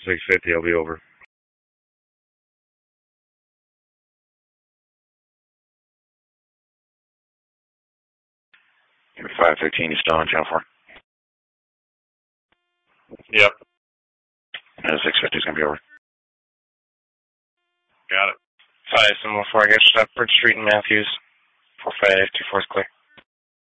650, I'll be over. 513, you still on channel 4? Yep. 650 is going to be over. Got it. 574, I guess, Shepherd Street and Matthews. 4524 is clear.